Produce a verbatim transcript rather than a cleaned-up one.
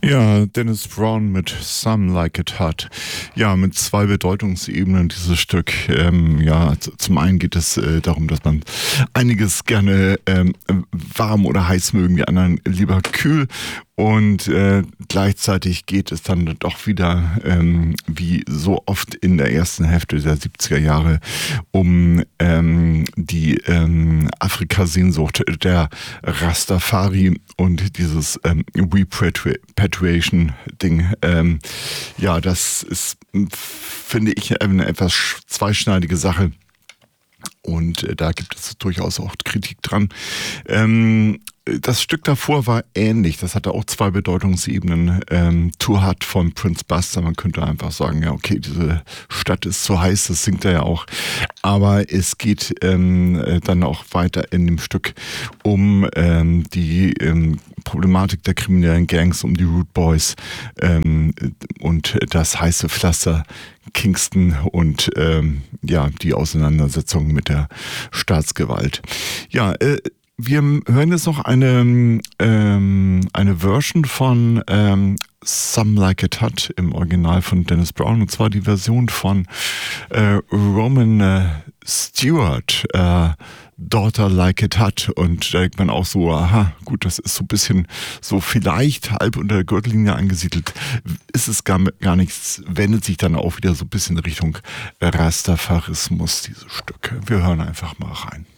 Ja, Dennis Brown mit Some Like It Hot. Ja, mit zwei Bedeutungsebenen dieses Stück. Ähm, ja, z- zum einen geht es äh, darum, dass man einiges gerne ähm, warm oder heiß mögen, die anderen lieber kühl. Und äh, gleichzeitig geht es dann doch wieder, ähm, wie so oft in der ersten Hälfte der siebziger Jahre, um ähm, die ähm, Afrika-Sehnsucht der Rastafari und dieses ähm, Repatriation-Ding. Ähm, ja, das ist, finde ich, eine etwas sch- zweischneidige Sache. Und äh, da gibt es durchaus auch Kritik dran. Ähm, das Stück davor war ähnlich. Das hatte auch zwei Bedeutungsebenen. Ähm, Too Hot von Prince Buster. Man könnte einfach sagen, ja, okay, diese Stadt ist zu heiß, das singt er ja auch. Aber es geht ähm, äh, dann auch weiter in dem Stück um ähm, die ähm, Problematik der kriminellen Gangs, um die Root Boys ähm, und das heiße Pflaster Kingston und ähm, ja, die Auseinandersetzung mit der Staatsgewalt. Ja, äh, wir hören jetzt noch eine, ähm, eine Version von ähm, Some Like It Hot im Original von Dennis Brown, und zwar die Version von äh, Roman äh, Stewart, äh, Daughter Like It Hot. Und da denkt man auch so, aha, gut, das ist so ein bisschen so vielleicht halb unter der Gürtellinie angesiedelt. Ist es gar, gar nichts, wendet sich dann auch wieder so ein bisschen Richtung Rastafarismus, diese Stücke. Wir hören einfach mal rein.